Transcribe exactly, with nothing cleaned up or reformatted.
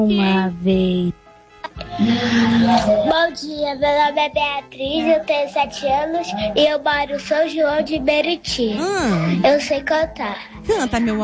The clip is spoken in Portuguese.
Uma vez. Bom dia, meu nome é Beatriz, eu tenho sete anos e eu moro em São João de Meriti. Hum. Eu sei cantar. Canta, meu